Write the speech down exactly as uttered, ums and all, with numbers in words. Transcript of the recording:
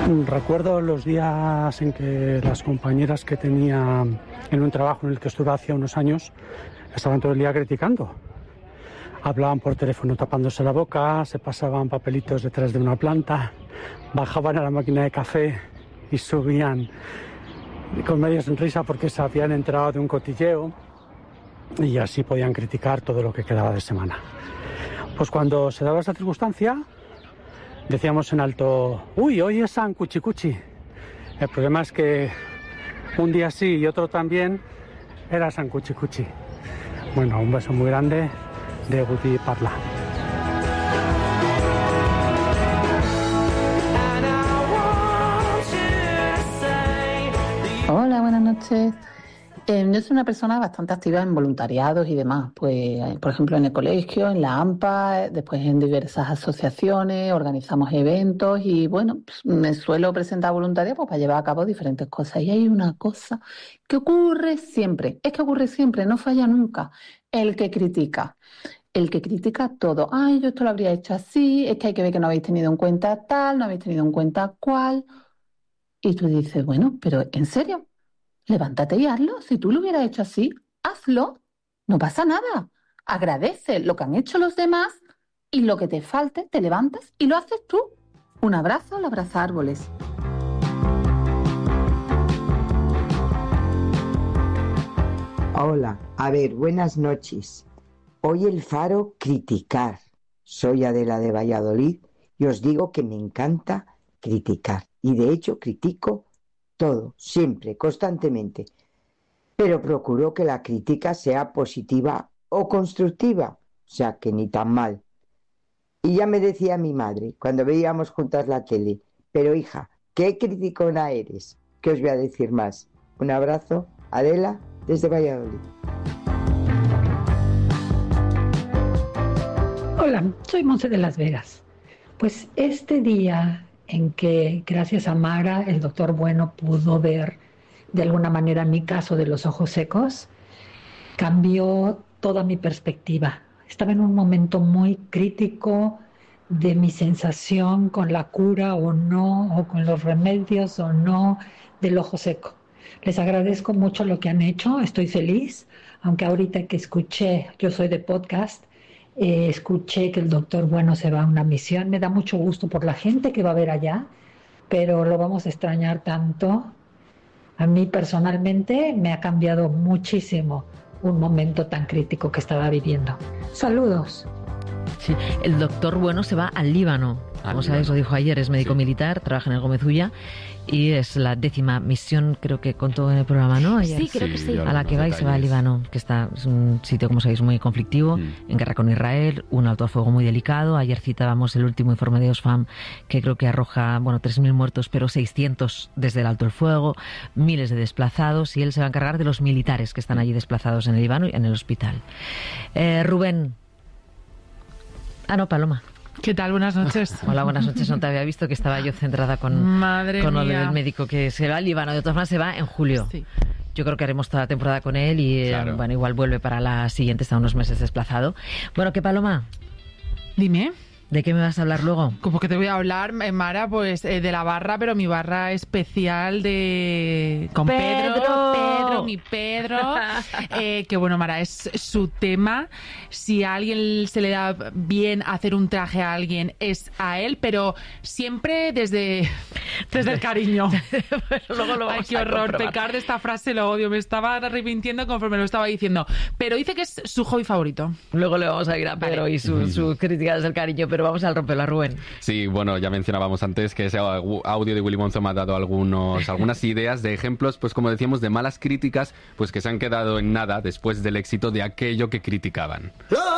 Recuerdo los días en que las compañeras que tenía en un trabajo en el que estuve hace unos años estaban todo el día criticando. Hablaban por teléfono tapándose la boca, se pasaban papelitos detrás de una planta, bajaban a la máquina de café y subían con media sonrisa porque se habían enterado de un cotilleo y así podían criticar todo lo que quedaba de semana. Pues cuando se daba esa circunstancia, decíamos en alto, uy, hoy es San Cuchicuchi. El problema es que un día sí y otro también era San Cuchicuchi. Bueno, un beso muy grande de Guti Parla. Hola, buenas noches. Eh, yo soy una persona bastante activa en voluntariados y demás, pues por ejemplo en el colegio, en la AMPA, después en diversas asociaciones, organizamos eventos y bueno, pues, me suelo presentar voluntaria pues, para llevar a cabo diferentes cosas. Y hay una cosa que ocurre siempre, es que ocurre siempre, no falla nunca, el que critica. El que critica todo. Ay, yo esto lo habría hecho así, es que hay que ver que no habéis tenido en cuenta tal, no habéis tenido en cuenta cual. Y tú dices, bueno, pero ¿en serio? Levántate y hazlo. Si tú lo hubieras hecho así, hazlo. No pasa nada. Agradece lo que han hecho los demás y lo que te falte, te levantas y lo haces tú. Un abrazo al abrazar árboles. Hola, a ver, buenas noches. Hoy el faro criticar. Soy Adela de Valladolid y os digo que me encanta criticar. Y de hecho critico todo, siempre, constantemente. Pero procuro que la crítica sea positiva o constructiva, o sea, que ni tan mal. Y ya me decía mi madre, cuando veíamos juntas la tele, pero hija, ¿qué criticona eres? ¿Qué os voy a decir más? Un abrazo, Adela, desde Valladolid. Hola, soy Monse de Las Vegas. Pues este día en que, gracias a Mara, el doctor Bueno pudo ver de alguna manera mi caso de los ojos secos, cambió toda mi perspectiva. Estaba en un momento muy crítico de mi sensación con la cura o no, o con los remedios o no del ojo seco. Les agradezco mucho lo que han hecho, estoy feliz, aunque ahorita que escuché, yo soy de podcast, Eh, escuché que el doctor Bueno se va a una misión. Me da mucho gusto por la gente que va a ver allá, pero lo vamos a extrañar tanto. A mí personalmente me ha cambiado muchísimo un momento tan crítico que estaba viviendo. Saludos. Sí, el doctor Bueno se va al Líbano. Como sabéis, lo dijo ayer, es médico sí. militar, trabaja en el Gómez Ulla y es la décima misión, creo que contó en el programa, ¿no? Ayer. Sí, creo que sí. A la que va y se va al Líbano, que está, es un sitio, como sabéis, muy conflictivo, mm. en guerra con Israel, un alto al fuego muy delicado. Ayer citábamos el último informe de Oxfam, que creo que arroja, bueno, tres mil muertos, pero seiscientos desde el alto el fuego, miles de desplazados, y él se va a encargar de los militares que están allí desplazados en el Líbano y en el hospital. Eh, Rubén. Ah, no, Paloma. ¿Qué tal? Buenas noches. Hola, buenas noches. No te había visto que estaba yo centrada con, Madre con lo mía. del médico que se va al Líbano. De todas formas, se va en julio. Sí. Yo creo que haremos toda la temporada con él y claro. eh, bueno, igual vuelve para la siguiente, está unos meses desplazado. Bueno, ¿qué, Paloma? Dime. ¿De qué me vas a hablar luego? Como que te voy a hablar, Mara, pues eh, de la barra, pero mi barra especial de... Con Pedro, Pedro, Pedro mi Pedro. eh, que bueno, Mara, es su tema. Si a alguien se le da bien hacer un traje a alguien, es a él, pero siempre desde, desde el cariño. Bueno, luego lo vamos Ay, qué a horror, comprobar. pecar de esta frase lo odio. Me estaba arrepintiendo conforme lo estaba diciendo. Pero dice que es su hobby favorito. Luego le vamos a ir a Pedro vale. y sus su críticas desde el cariño, pero vamos al rompelo a Rubén. Sí, bueno, ya mencionábamos antes que ese audio de Willy Monzo me ha dado algunos, algunas ideas de ejemplos, pues como decíamos, de malas críticas, pues que se han quedado en nada después del éxito de aquello que criticaban. ¡Ah!